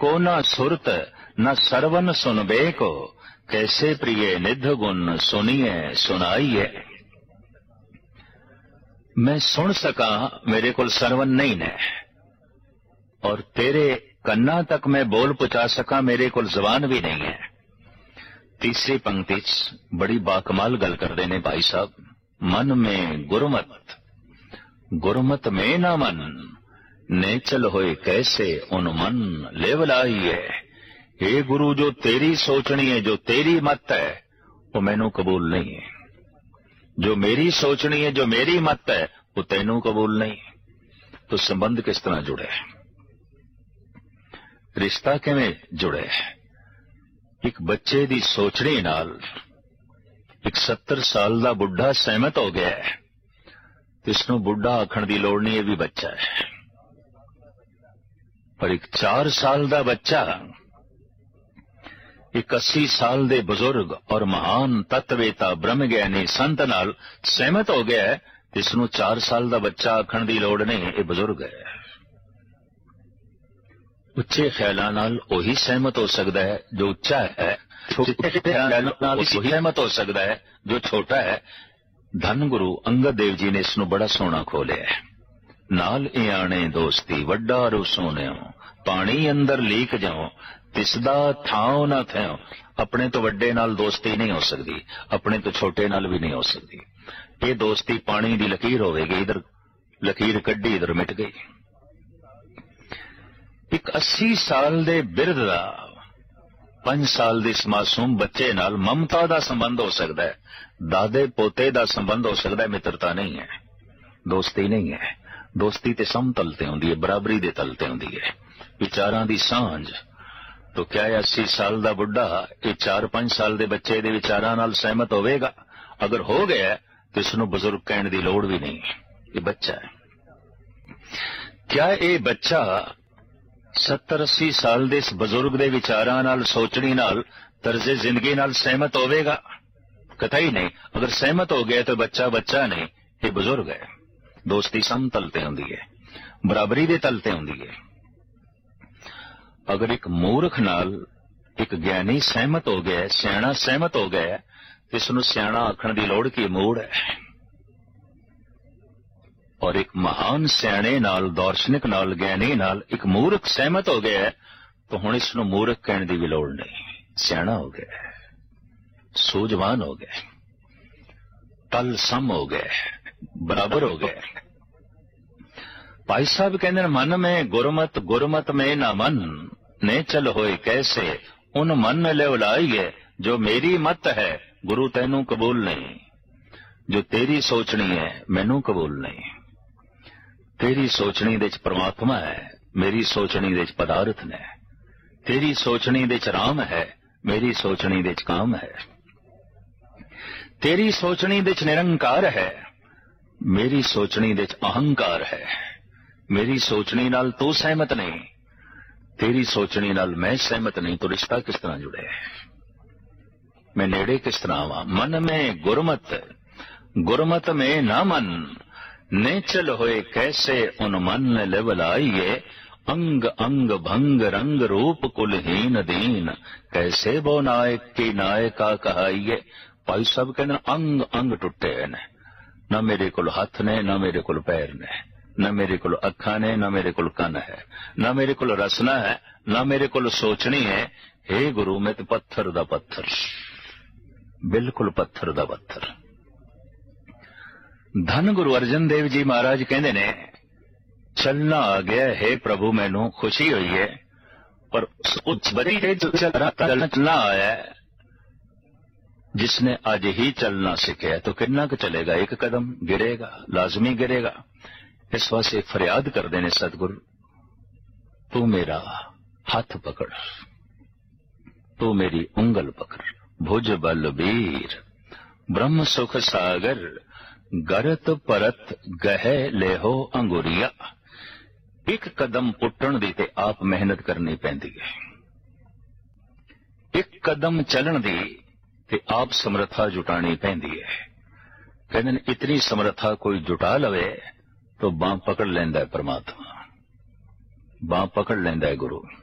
एको न सुरत न सरवन सुनबे को, कैसे प्रिय निध गुण सुनिए सुनाइए। मैं सुन सका मेरे कोल सरवन नहीं ने, और तेरे कन्ना तक मैं बोल पहुंचा सका मेरे कोल जबान भी नहीं है। तीसरी पंक्ति च बड़ी बाकमाल गल करते ने भाई साहब, मन में गुरमत गुरमत में ना मन, नेचल होए कैसे उन मन लेवलाइए। हे गुरु, जो तेरी सोचनी है, जो तेरी मत है, वो मैनू कबूल नहीं है। जो मेरी सोचनी है, जो मेरी मत है, वो तैनू कबूल नहीं। तो संबंध किस तरह जुड़े, रिश्ता किवें जुड़े? एक बच्चे दी सोचनी नाल एक 70 साल दा बुढ़ा सहमत हो गया है, इसनू बुढ़ा आखण दी लोड़ नहीं, ये भी बच्चा है। पर एक 4 साल दा बच्चा एक 80 साल दे बुजुर्ग और महान तत्ववेता ब्रह्म ज्ञानी संत नाल सहमत हो गया है, इसनू 4 साल दा बच्चा आखण दी लोड़ नहीं, ये बुजुर्ग है। उच्चे ख्यालां नाल ओही सहमत हो सकता है जो उच्चा है, छोटे ख्यालां नाल ओही सहमत हो सकता है जो छोटा है। धन गुरु अंगद देव जी ने इसनू बड़ा सोहना खोलिया है। नाल इयाणे दोस्ती वड्डा रू सोनियो, पानी अंदर लीक जाओ, तिसदा थाओ ना थयो। अपने तो वड्डे नाल दोस्ती नहीं हो सकती, अपने तो छोटे नाल भी नहीं हो सकती। ये दोस्ती पानी दी लकीर होवेगी, इधर लकीर कड्डी इधर मिट गई। एक 80 साल दे बिरध दा 5 साल दे मासूम बच्चे नाल ममता दा संबंध हो सकता है, दादे पोते दा संबंध हो सकता है, मित्रता नहीं है, दोस्ती नहीं है। दोस्ती ते समतल ते हुंदी है, बराबरी दे तल ते हुंदी है, विचारां दी सांझ। तो क्या 80 साल दा बुढ़ा ये 4-5 साल दे बच्चे दे विचारां नाल सहमत होवेगा? अगर हो गया तो इसनू बुजुर्ग कहने दी लोड़ भी नहीं, ये बच्चा है। क्या ये बच्चा 70-80 साल दे इस बुजुर्ग दे विचारां नाल सोचनी नाल तर्जे जिंदगी नाल सहमत होवेगा? कतई नहीं। अगर सहमत हो गया तो बच्चा बच्चा नहीं, ये बुजुर्ग है। दोस्ती समतल ते हुंदी है, बराबरी दे तल ते हुंदी है। अगर एक मूर्ख नाल एक ज्ञानी सहमत हो गया, सियाणा सहमत हो गया, तो इसनू सियाणा आखण दी लोड़ की मूड़ है। और एक महान सियाणे नाल, दार्शनिक नाल, ज्ञानी नाल एक मूर्ख सहमत हो गया, तो हुण इसनू मूर्ख कहण दी भी लोड़ नहीं, सियाणा हो गया, सूझवान हो गया, तल सम हो गया, बराबर हो गया। भाई साहब कहते मन में गुरमत गुरमत में ना मन, ने चल होए कैसे उन मन ले उलाइए। जो मेरी मत है गुरु तैनू कबूल नहीं, जो तेरी सोचनी है मैनू कबूल नहीं। तेरी सोचनी दे च परमात्मा है, मेरी सोचनी दे च पदार्थ ने। तेरी सोचनी दे च राम है, मेरी सोचनी दे च काम है। तेरी सोचनी दे च निरंकार है, मेरी सोचनी दे च अहंकार है। मेरी सोचनी नाल तू सहमत नहीं, तेरी सोचनी नाल मैं सहमत नहीं, तो रिश्ता किस तरह जुड़े? मैं नेड़े किस तरह आवां? मन में गुरमत गुरमत में ना मन, नेचल होए कैसे उन मन लेवलाइए। अंग अंग भंग रंग रूप कुलहीन दीन, कैसे वो नायक की नायका कहाइए। भाई साहब कहने अंग अंग टुटे ने, ना मेरे कोल हथ ने, ना मेरे कोल पैर ने, ना मेरे कोल अखा ने, ना मेरे कोल कन है, ना मेरे कोल रसना है, ना मेरे कोल सोचनी है। हे गुरु मैं तो पत्थर दा पत्थर, बिल्कुल पत्थर दा पत्थर। धन गुरु अर्जन देव जी महाराज कहते ने चलना आ गया, हे प्रभु मैनू खुशी हुई है, पर उस बड़ी चलना आया है जिसने आज ही चलना सीखा तो कितना क चलेगा? एक कदम गिरेगा, लाजमी गिरेगा। इस वास्ते फरियाद करते ने सतगुरु, तू मेरा हाथ पकड़, तू मेरी उंगल पकड़। भुज बल बीर ब्रह्म सुख सागर, गरत परत गहे लेहो अंगुरिया। एक कदम पुट्टण दी ते आप मेहनत करनी पैंदी है, एक कदम चलन दी ते आप समर्था जुटानी पैंदी है। कहते ने इतनी समर्था कोई जुटा लवे तो बांह पकड़ लेंदा है परमात्मा, बांह पकड़ लेंदा है गुरु।